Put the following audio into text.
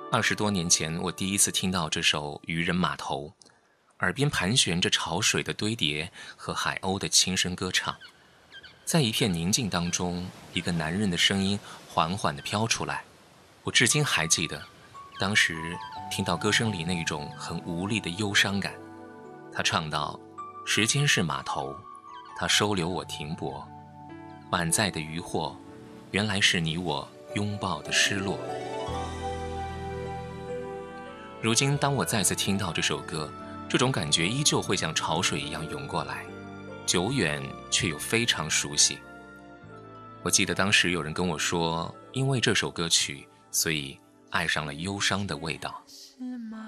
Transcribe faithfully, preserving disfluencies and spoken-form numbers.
二十多年前，我第一次听到这首《渔人码头》，耳边盘旋着潮水的堆叠和海鸥的轻声歌唱。在一片宁静当中，一个男人的声音缓缓地飘出来。我至今还记得，当时听到歌声里那种很无力的忧伤感。他唱道：时间是码头，它收留我停泊，满载的渔获，原来是你我拥抱的失落。如今当我再次听到这首歌，这种感觉依旧会像潮水一样涌过来，久远却又非常熟悉。我记得当时有人跟我说，因为这首歌曲，所以爱上了忧伤的味道。